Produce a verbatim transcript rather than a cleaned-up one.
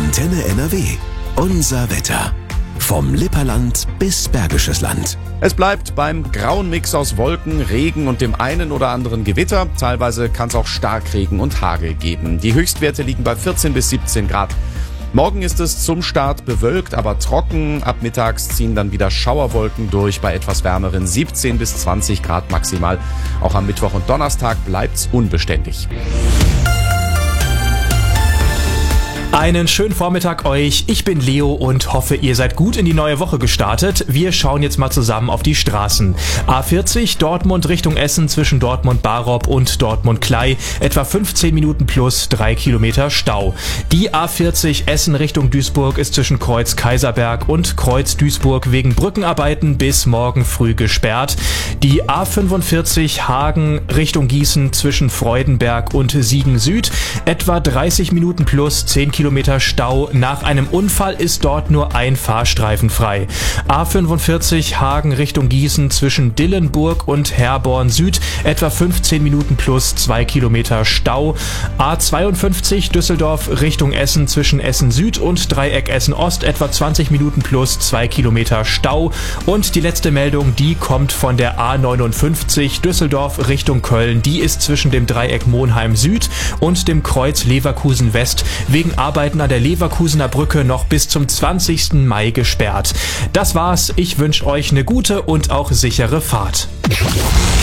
Antenne N R W. Unser Wetter. Vom Lipperland bis Bergisches Land. Es bleibt beim grauen Mix aus Wolken, Regen und dem einen oder anderen Gewitter. Teilweise kann es auch Starkregen und Hagel geben. Die Höchstwerte liegen bei vierzehn bis siebzehn Grad. Morgen ist es zum Start bewölkt, aber trocken. Ab mittags ziehen dann wieder Schauerwolken durch bei etwas wärmeren siebzehn bis zwanzig Grad maximal. Auch am Mittwoch und Donnerstag bleibt's unbeständig. Einen schönen Vormittag euch. Ich bin Leo und hoffe, ihr seid gut in die neue Woche gestartet. Wir schauen jetzt mal zusammen auf die Straßen. A vierzig Dortmund Richtung Essen zwischen Dortmund-Barob und Dortmund-Klei. Etwa fünfzehn Minuten plus drei Kilometer Stau. Die A vierzig Essen Richtung Duisburg ist zwischen Kreuz-Kaiserberg und Kreuz-Duisburg wegen Brückenarbeiten bis morgen früh gesperrt. Die A fünfundvierzig Hagen Richtung Gießen zwischen Freudenberg und Siegen Süd. Etwa dreißig Minuten plus zehn Kilometer Stau. Nach einem Unfall ist dort nur ein Fahrstreifen frei. A fünfundvierzig Hagen Richtung Gießen zwischen Dillenburg und Herborn Süd. Etwa fünfzehn Minuten plus zwei Kilometer Stau. A zweiundfünfzig Düsseldorf Richtung Essen zwischen Essen Süd und Dreieck Essen Ost. Etwa zwanzig Minuten plus zwei Kilometer Stau. Und die letzte Meldung, die kommt von der A neunundfünfzig Düsseldorf Richtung Köln. Die ist zwischen dem Dreieck Monheim Süd und dem Kreuz Leverkusen West wegen Arbeiten an der Leverkusener Brücke noch bis zum zwanzigsten Mai gesperrt. Das war's. Ich wünsche euch eine gute und auch sichere Fahrt.